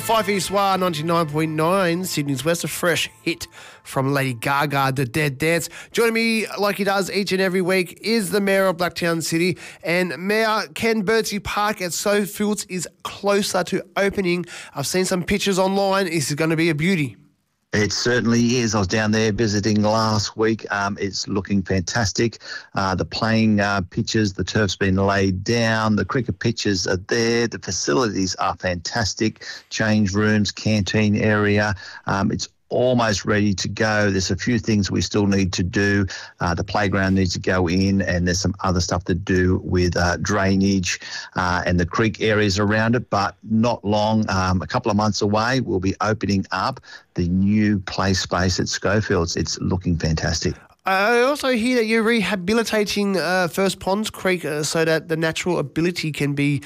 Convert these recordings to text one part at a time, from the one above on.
5 East War 99.9, Sydney's West, a fresh hit from Lady Gaga, The Dead Dance. Joining me, like he does each and every week, is the Mayor of Blacktown City. And Mayor, Ken Birdsey Park at Schofields is closer to opening. I've seen some pictures online. This is going to be a beauty. It certainly is. I was down there visiting last week. It's looking fantastic. The playing pitches, the turf's been laid down. The cricket pitches are there. The facilities are fantastic. Change rooms, canteen area. It's almost ready to go. There's a few things we still need to do. The playground needs to go in, and there's some other stuff to do with drainage and the creek areas around it, but not long. A couple of months away, we'll be opening up the new play space at Schofields. It's looking fantastic. I also hear that you're rehabilitating First Ponds Creek so that the natural ability can be,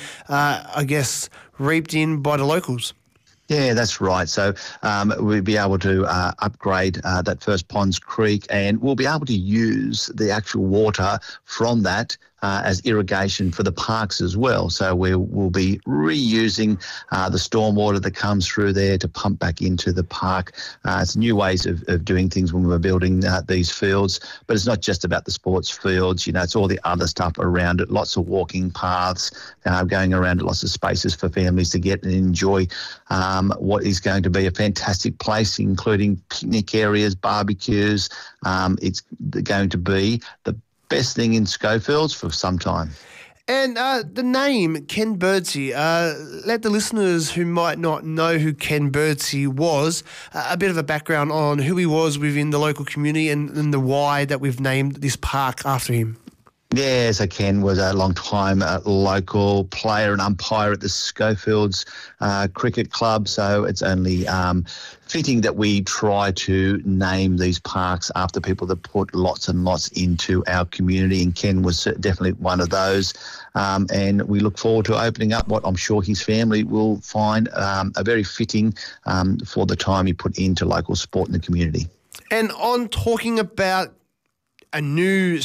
reaped in by the locals. Yeah, that's right. So we'll be able to upgrade that First Ponds Creek, and we'll be able to use the actual water from that as irrigation for the parks as well. So we'll be reusing the stormwater that comes through there to pump back into the park. It's new ways of doing things when we're building these fields, but it's not just about the sports fields. You know, it's all the other stuff around it, lots of walking paths, going around, lots of spaces for families to get and enjoy what is going to be a fantastic place, including picnic areas, barbecues. It's going to be the best thing in Schofields for some time. And the name, Ken Birdsey, let the listeners who might not know who Ken Birdsey was, a bit of a background on who he was within the local community and the why that we've named this park after him. Yeah, so Ken was a long-time local player and umpire at the Schofields Cricket Club, so it's only fitting that we try to name these parks after people that put lots and lots into our community, and Ken was definitely one of those. And we look forward to opening up what I'm sure his family will find a very fitting for the time he put into local sport in the community. And on talking about a new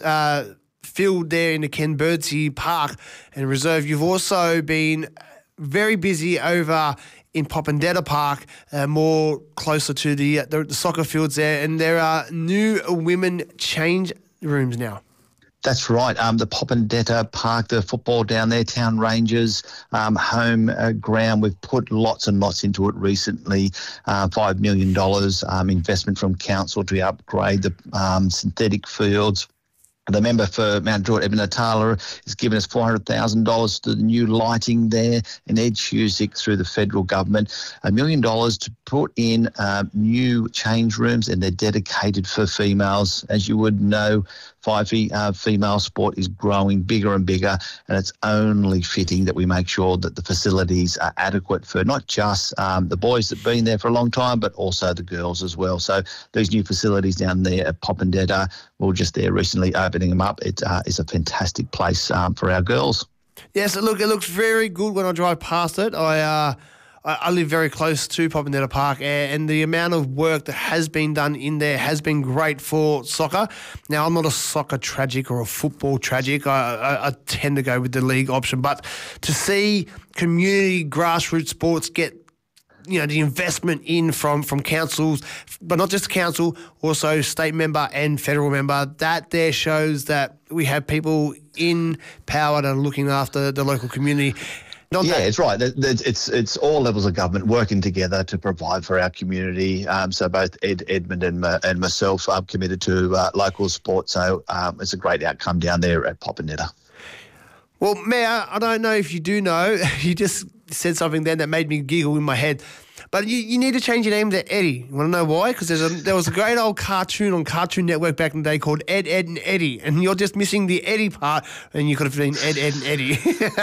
field there in the Ken Birdsey Park and Reserve, you've also been very busy over in Popondetta Park, more closer to the soccer fields there, and there are new women change rooms now. That's right. The Popondetta Park, the football down there, Town Rangers, home ground. We've put lots and lots into it recently. $5 million investment from council to upgrade the synthetic fields. The member for Mount Druitt, Eben Natala, has given us $400,000 to the new lighting there, and Ed Husick through the federal government, $1 million to put in new change rooms, and they're dedicated for females. As you would know, female sport is growing bigger and bigger, and it's only fitting that we make sure that the facilities are adequate for not just the boys that have been there for a long time, but also the girls as well. So these new facilities down there at Popondetta, we were just there recently opening them up. It is a fantastic place for our girls. Yes, it looks very good when I drive past it. I live very close to Popondetta Park, and the amount of work that has been done in there has been great for soccer. Now, I'm not a soccer tragic or a football tragic. I tend to go with the league option, but to see community grassroots sports get the investment in from councils, but not just council, also state member and federal member, that there shows that we have people in power that are looking after the local community. It's right. It's all levels of government working together to provide for our community. So both Edmund and myself are committed to local sport. So it's a great outcome down there at Popondetta. Well, Mayor, I don't know if you do know, you just said something then that made me giggle in my head. But you need to change your name to Eddie. You want to know why? Because there was a great old cartoon on Cartoon Network back in the day called Ed, Ed and Eddie. And you're just missing the Eddie part, and you could have been Ed, Ed and Eddie.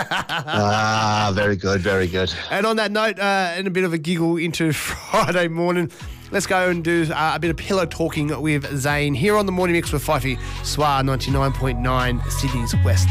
Very good, very good. And on that note, and a bit of a giggle into Friday morning, let's go and do a bit of pillow talking with Zane here on the Morning Mix with Fifey, SWAR 99.9, Sydney's West.